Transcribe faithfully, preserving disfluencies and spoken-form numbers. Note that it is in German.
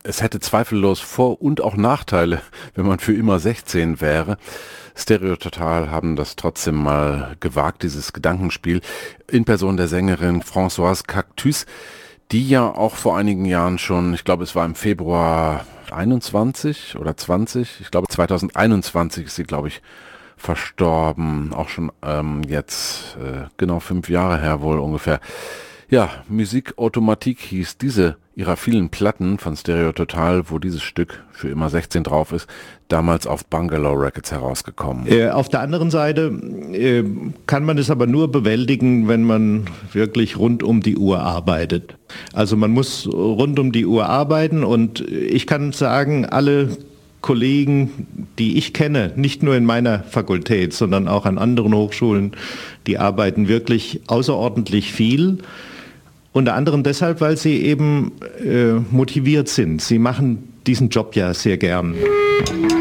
es hätte zweifellos Vor- und auch Nachteile, wenn man für immer sechzehn wäre. Stereo Total haben das trotzdem mal gewagt, dieses Gedankenspiel, in Person der Sängerin Françoise Cactus, die ja auch vor einigen Jahren schon, ich glaube es war im Februar einundzwanzig oder zwanzig, ich glaube zweitausendeinundzwanzig ist sie, glaube ich, verstorben, auch schon ähm, jetzt äh, genau fünf Jahre her wohl ungefähr. Ja, Musique Automatique hieß diese ihrer vielen Platten von Stereo Total, wo dieses Stück für immer sechzehn drauf ist, damals auf Bungalow Records herausgekommen. Äh, auf der anderen Seite äh, kann man es aber nur bewältigen, wenn man wirklich rund um die Uhr arbeitet. Also man muss rund um die Uhr arbeiten und ich kann sagen, alle Kollegen, die ich kenne, nicht nur in meiner Fakultät, sondern auch an anderen Hochschulen, die arbeiten wirklich außerordentlich viel. Unter anderem deshalb, weil sie eben äh, motiviert sind. Sie machen diesen Job ja sehr gern.